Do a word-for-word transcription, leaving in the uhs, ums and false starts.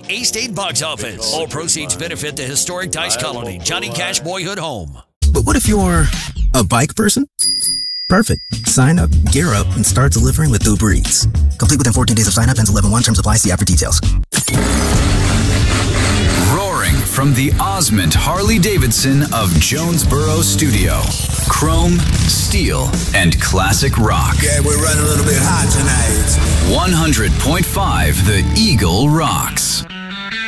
A-State box office. All proceeds benefit the historic Dice Colony, Johnny Cash Boyhood Home. But what if you're a bike person? Perfect. Sign up, gear up, and start delivering with Uber Eats. Complete within fourteen days of sign up, ends eleven one. Terms apply. See app for details. Roaring from the Osmond Harley-Davidson of Jonesboro Studio. Chrome, steel, and classic rock. Yeah, we're running a little bit hot tonight. one hundred point five The Eagle rocks.